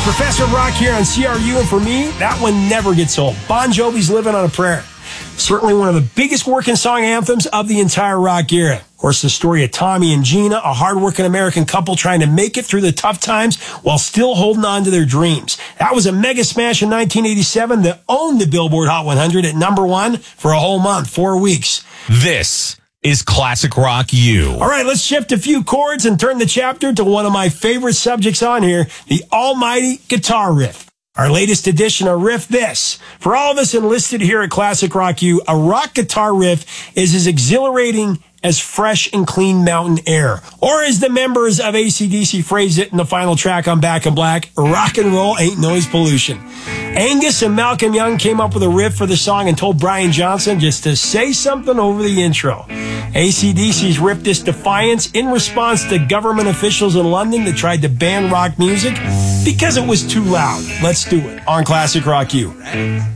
Professor Rock here on CRU, and for me, that one never gets old. Bon Jovi's Living on a Prayer. Certainly one of the biggest working song anthems of the entire rock era. Of course, the story of Tommy and Gina, a hardworking American couple trying to make it through the tough times while still holding on to their dreams. That was a mega smash in 1987 that owned the Billboard Hot 100 at number 1 for a whole month, 4 weeks. This is Classic Rock U. All right, let's shift a few chords and turn the chapter to one of my favorite subjects on here, the almighty guitar riff. Our latest edition of Riff This. For all of us enlisted here at Classic Rock U, a rock guitar riff is as exhilarating as fresh and clean mountain air. Or as the members of AC/DC phrased it in the final track on Back in Black, rock and roll ain't noise pollution. Angus and Malcolm Young came up with a riff for the song and told Brian Johnson just to say something over the intro. AC/DC's ripped this defiance in response to government officials in London that tried to ban rock music because it was too loud. Let's do it on Classic Rock U.